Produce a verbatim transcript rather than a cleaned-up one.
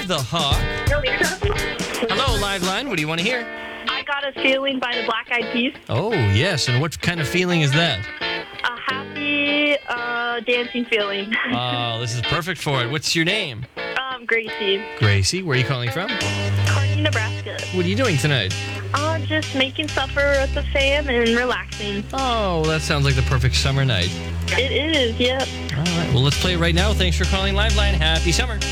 the Hawk. Hello, Liveline. What do you want to hear? I Got a Feeling by the Black Eyed Peas. Oh, yes. And what kind of feeling is that? A happy, uh, dancing feeling. Oh, this is perfect for it. What's your name? um, Gracie, Gracie. Where are you calling from? Kearney, Nebraska. What are you doing tonight? Uh, just making supper with the fam and relaxing. Oh, that sounds like the perfect summer night. It is, yep. All right. Well, let's play it right now. Thanks for calling Liveline. Happy summer.